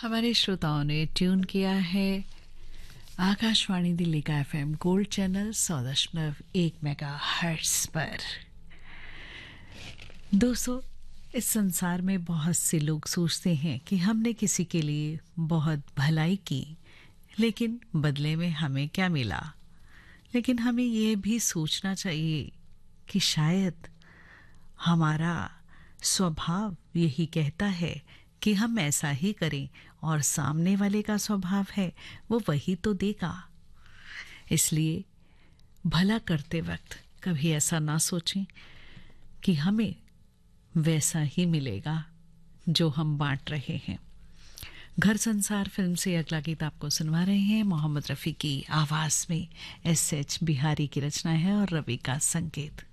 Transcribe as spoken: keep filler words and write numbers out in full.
हमारे श्रोताओं ने ट्यून किया है आकाशवाणी दिल्ली का एफएम गोल्ड चैनल सौ दशमलव एक मेगा हर्ट्ज पर। दोस्तों, इस संसार में बहुत से लोग सोचते हैं कि हमने किसी के लिए बहुत भलाई की, लेकिन बदले में हमें क्या मिला। लेकिन हमें ये भी सोचना चाहिए कि शायद हमारा स्वभाव यही कहता है कि हम ऐसा ही करें और सामने वाले का स्वभाव है वो वही तो देगा। इसलिए भला करते वक्त कभी ऐसा ना सोचें कि हमें वैसा ही मिलेगा जो हम बांट रहे हैं। घर संसार फिल्म से अगला गीत आपको सुनवा रहे हैं मोहम्मद रफ़ी की आवाज़ में। एस एच बिहारी की रचना है और रवि का संगीत।